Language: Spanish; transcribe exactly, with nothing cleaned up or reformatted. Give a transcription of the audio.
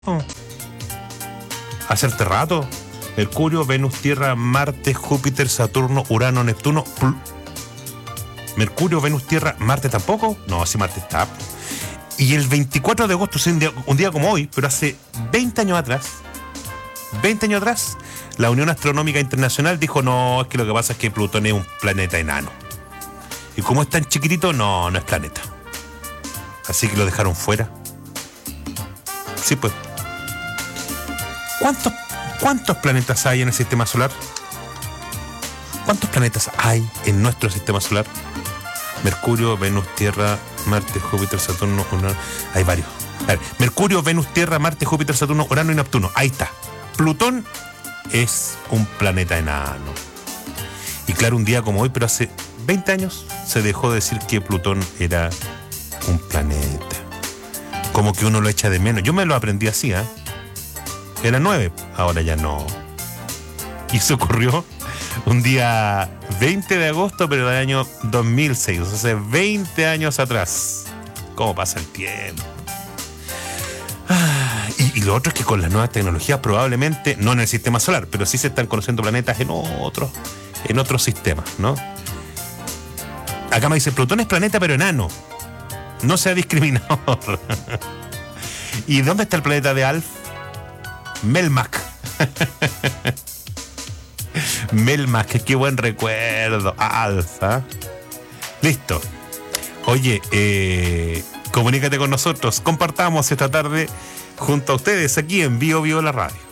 Hacerte rato. Mercurio, Venus, Tierra, Marte, Júpiter, Saturno, Urano, Neptuno. Pl- Mercurio, Venus, Tierra, Marte tampoco. No, si Marte está. Y el veinticuatro de agosto, un día, un día como hoy, pero hace veinte años atrás, veinte años atrás, la Unión Astronómica Internacional dijo, no, es que lo que pasa es que Plutón es un planeta enano. Y como es tan chiquitito, no, no es planeta. Así que lo dejaron fuera. Sí, pues. ¿Cuántos, cuántos planetas hay en el sistema solar? ¿Cuántos planetas hay en nuestro sistema solar? Mercurio, Venus, Tierra, Marte, Júpiter, Saturno, Urano. Hay varios. A ver, Mercurio, Venus, Tierra, Marte, Júpiter, Saturno, Urano y Neptuno. Ahí está. Plutón es un planeta enano. Y claro, un día como hoy, pero hace veinte años, se dejó de decir que Plutón era un planeta. Como que uno lo echa de menos. Yo me lo aprendí así, ¿eh? Era nueve, ahora ya no. Y eso ocurrió un día veinte de agosto, pero del año dos mil seis, o sea, hace veinte años atrás. ¿Cómo pasa el tiempo? Ah, y, y lo otro es que con las nuevas tecnologías probablemente, no en el sistema solar, pero sí se están conociendo planetas en otros, en otros sistemas, ¿no? Acá me dice, Plutón es planeta pero enano. No sea discriminador. ¿Y dónde está el planeta de Alf? Melmac. Melmac, qué buen recuerdo. Alf, ¿eh? Listo. Oye, eh, comunícate con nosotros. Compartamos esta tarde junto a ustedes aquí en Bio Bio la Radio.